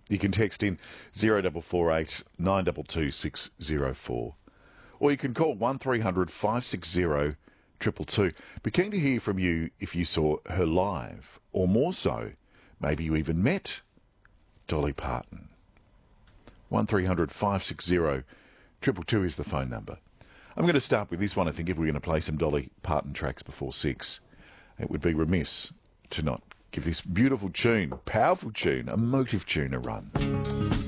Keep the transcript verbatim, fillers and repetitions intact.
You can text in zero four four eight nine two two six zero four. Or you can call one three hundred five six zero two two two. Be keen to hear from you if you saw her live, or more so, maybe you even met Dolly Parton. one three hundred five six zero two two two is the phone number. I'm going to start with this one, I think, if we're going to play some Dolly Parton tracks before six. It would be remiss to not give this beautiful tune, powerful tune, emotive tune a run.